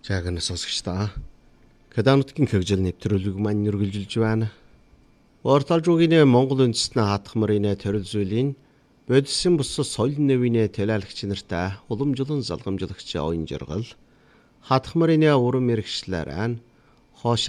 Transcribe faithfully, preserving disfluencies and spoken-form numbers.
Жаагнаас сонсогчдаа Каданутгийн хөгжил нэвтрүүлэг маань үргэлжилж байна. Орталжуугийн Монгол үндэстний хатгамарын төрөл зүйлийн бодисын бус соёл нэвийн тэлэлэгч нартай уламжлан залгамжлагч оюун жаргал хатгамарын уран мэрэгчлэрэн